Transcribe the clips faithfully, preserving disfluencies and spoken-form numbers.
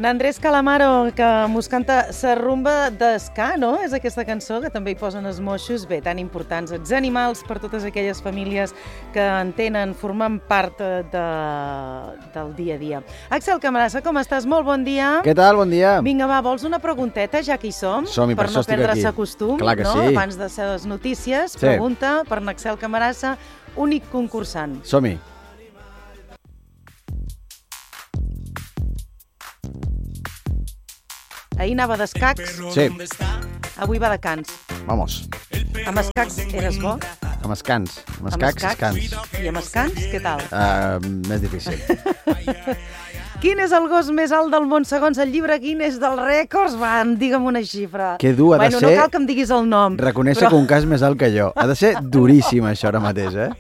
N'Andrés Calamaro, que mos canta Sa rumba d'esca, no? És aquesta cançó que també hi posen els moixos, bé, tan importants, els animals per totes aquelles famílies que entenen, formen part de, del dia a dia. Axel Camarasa, com estàs? Molt bon dia. Què tal? Bon dia. Vinga, va, vols una pregunteta, ja que hi som? Som-hi, per, per això no perdre-se aquí. costum, Clar que no? sí. Abans de ser les notícies, sí. Pregunta per n'Axel Camarasa, únic concursant. Som-hi. Ahir anava d'escacs, Sí. avui va de cants. Vamos. Amb escacs eres bo? Amb escans. Amb Amb escacs, escacs. escans. I amb escans, què tal? Uh, més difícil. Quin és el gos més alt del món segons el llibre Guinness dels rècords? Va, digue'm una xifra. Que dur ha de bueno, ser... No cal que em diguis el nom. Reconèixer però... que un cas més alt que jo. Ha de ser duríssim, això, ara mateix, eh?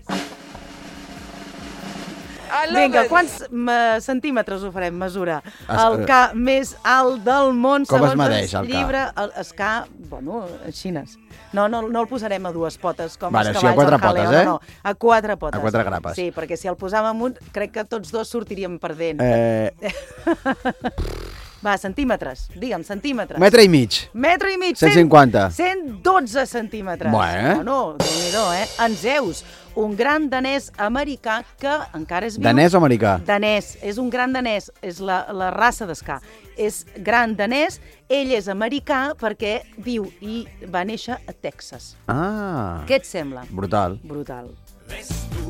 Vinga, quants centímetres ho farem, mesura? Es... El ca més alt del món, Com segons es medeix, el el llibre... El es ca, bueno, xines. No, no, no el posarem a dues potes, com vale, els sí, cavalls a quatre al jaleo, potes, eh? no, no, a quatre potes. A quatre grapes. Sí, perquè si el posàvem amunt, crec que tots dos sortiríem perdent. Eh... Va, centímetres, digue'm, centímetres. Metre i mig. Metre i mig. cent cinquanta. cent dotze centímetres. Bueno. No, no, Déu-n'hi-do, eh? En Zeus, un gran danès americà que encara és viu. Danès o americà? Danès, és un gran danès, és la, la raça d'escà. És gran danès, ell és americà perquè viu i va néixer a Texas. Ah. Què et sembla? Brutal. Brutal.